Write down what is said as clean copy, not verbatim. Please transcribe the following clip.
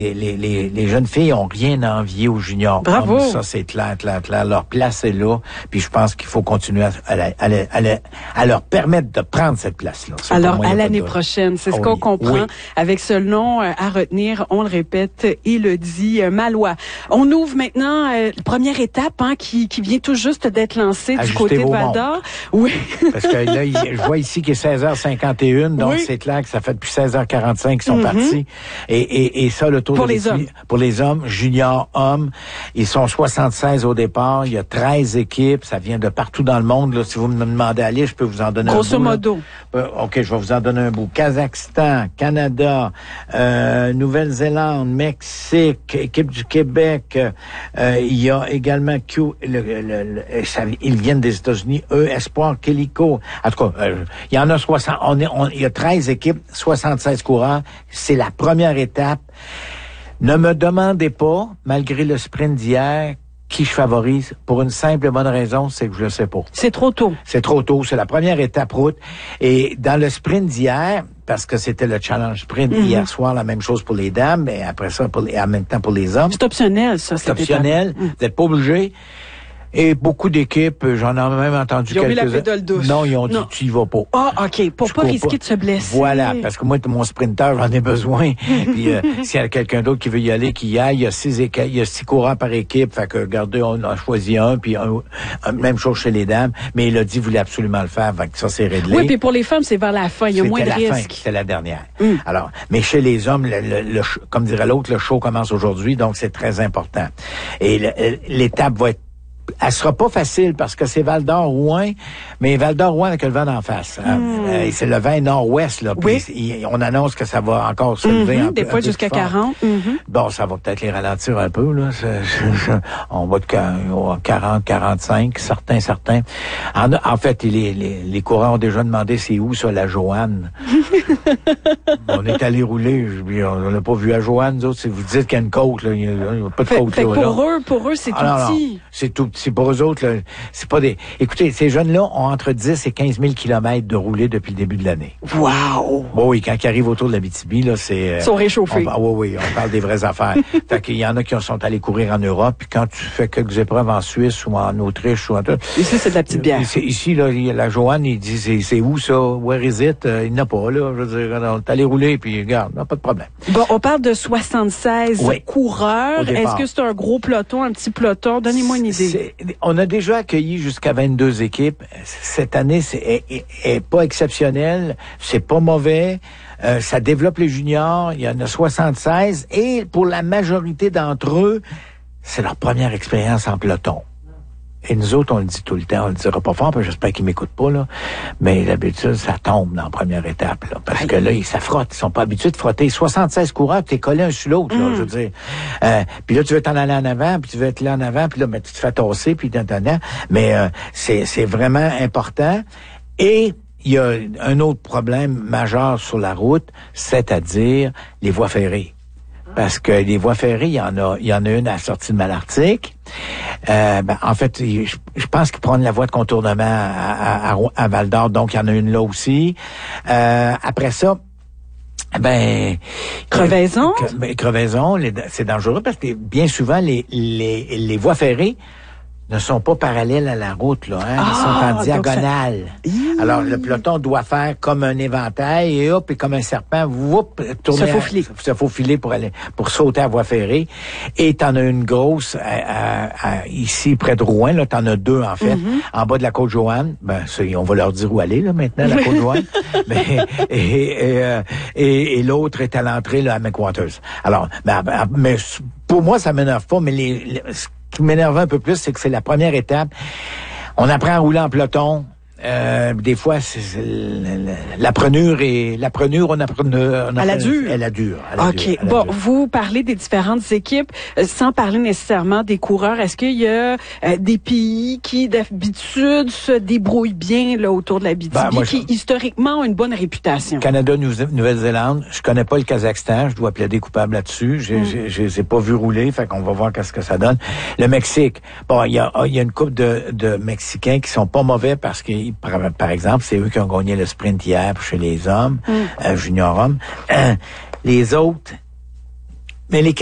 Les jeunes filles ont rien à envier aux juniors. Bravo. Ça, c'est clair. Leur place est là. Puis je pense qu'il faut continuer à leur permettre de prendre cette place-là. Alors, à l'année prochaine, c'est ce qu'on comprend. Oui. Avec ce nom à retenir, on le répète, Élodie Maillois. On ouvre maintenant la première étape qui vient tout juste d'être lancée du côté de Val-d'Or. Oui. Parce que là, je vois ici qu'il est 16h51, donc c'est clair que ça fait depuis 16h45 qu'ils sont partis. Et ça, le tour pour de les hommes. Pour les hommes, juniors, hommes, ils sont 76 au départ. Il y a 13 équipes. Ça vient de partout dans le monde. Là, si vous me demandez à aller, je peux vous en donner un bout. Grosso modo. OK, je vais vous en donner un bout. Kazakhstan, Canada, Nouvelle-Zélande, Mexique, équipe du Québec. Il y a également ils viennent des États-Unis. Espoir, Kélico. En tout cas, il y en a 60. Il y a 13 équipes, 76 coureurs. C'est la première étape. Ne me demandez pas, malgré le sprint d'hier, qui je favorise, pour une simple et bonne raison, c'est que je le sais pas. C'est trop tôt. C'est trop tôt. C'est la première étape route. Et dans le sprint d'hier, parce que c'était le challenge sprint hier soir, la même chose pour les dames, et après ça, en même temps pour les hommes. C'est optionnel, ça. C'est optionnel. Vous n'êtes pas obligé. Et beaucoup d'équipes, j'en ai même entendu quelques-uns. Ils ont mis la pédale douce. Non, ils ont dit, tu y vas pas. Ah, OK. Pour pas risquer de se blesser. Voilà. Parce que moi, mon sprinter, j'en ai besoin. Puis, s'il y a quelqu'un d'autre qui veut y aller, qui y aille, il y a 6 courants par équipe. Fait que, regardez, on a choisi un, puis même chose chez les dames. Mais il a dit, voulait absolument le faire. Fait que ça, c'est réglé. Oui, puis pour les femmes, c'est vers la fin. Il y a moins de risques. C'était la dernière. Alors, mais chez les hommes, comme dirait l'autre, le show commence aujourd'hui. Donc, c'est très important. Et l'étape va être elle sera pas facile parce que c'est Val-d'Or-Rouen, mais Val-d'Or-Rouen avec le vent d'en face. C'est le vent nord-ouest, là. Puis on annonce que ça va encore se lever un peu. Des fois jusqu'à 40. Bon, ça va peut-être les ralentir un peu, là. On va de 40, 45, certains. En fait, les courants ont déjà demandé c'est où ça, la Joanne. On est allé rouler, on l'a pas vu à Joanne, nous autres. Si vous dites qu'il y a une côte, là, il y a pas de côte, là. Pour eux, c'est tout petit. C'est tout petit. Pour eux autres, là, c'est pas des... Écoutez, ces jeunes-là ont entre 10 et 15 000 kilomètres de roulés depuis le début de l'année. Wow! Bon, oui, quand ils arrivent autour de l'Abitibi, là, c'est... Ils sont réchauffés. Oui, on parle des vraies affaires. Fait qu'il y en a qui sont allés courir en Europe, puis quand tu fais quelques épreuves en Suisse ou en Autriche ou en tout... Ici, c'est de la petite bière. Ici, là, la Joanne, il dit, c'est où ça? Where is it? Il n'a pas, là. Je veux dire, on est allé rouler, puis regarde, pas de problème. Bon, on parle de 76 coureurs. Est-ce que c'est un gros peloton, un petit peloton? Donnez-moi une idée. On a déjà accueilli jusqu'à 22 équipes. Cette année, est pas exceptionnel. C'est pas mauvais. Ça développe les juniors. Il y en a 76. Et pour la majorité d'entre eux, c'est leur première expérience en peloton. Et nous autres, on le dit tout le temps, on le dira pas fort, parce que j'espère qu'ils m'écoutent pas, là. Mais d'habitude, ça tombe dans la première étape, là. Parce que là, ça frotte. Ils sont pas habitués de frotter. 76 coureurs, puis t'es collé un sur l'autre, là, je veux dire. Puis là, tu veux t'en aller en avant, puis tu veux être là en avant, puis là, tu te fais tasser, puis t'en avant. Mais c'est vraiment important. Et il y a un autre problème majeur sur la route, c'est-à-dire les voies ferrées. Parce que les voies ferrées, il y en a une à la sortie de Malartic. En fait, je pense qu'ils prennent la voie de contournement à Val-d'Or, donc il y en a une là aussi. Après ça, Crevaison? Crevaison, c'est dangereux parce que bien souvent, les voies ferrées ne sont pas parallèles à la route, là, hein. Ils sont en diagonale. Alors, le peloton doit faire comme un éventail et hop, et comme un serpent, tourner. Se faufiler pour sauter à voie ferrée. Et t'en as une grosse, ici, près de Rouen, là, t'en as deux, en fait. En bas de la Côte-Joanne. On va leur dire où aller, là, maintenant, la Côte-Joanne. Et l'autre est à l'entrée, là, à McWatters. Alors, mais pour moi, ça m'énerve pas, mais ce qui m'énerve un peu plus, c'est que c'est la première étape. On apprend à rouler en peloton. Des fois, l'apprenure, on apprend à la dure. Elle a dure. OK. Bon, vous parlez des différentes équipes, sans parler nécessairement des coureurs. Est-ce qu'il y a des pays qui, d'habitude, se débrouillent bien là autour de l'Abitibi, qui historiquement ont une bonne réputation? Canada, Nouvelle-Zélande. Je connais pas le Kazakhstan. Je dois plaider coupable là-dessus. J'ai pas vu rouler. Fait qu'on va voir qu'est-ce que ça donne. Le Mexique. Bon, il y a une couple de Mexicains qui sont pas mauvais parce que par exemple, c'est eux qui ont gagné le sprint hier chez les hommes, junior hommes. Les autres, Mais les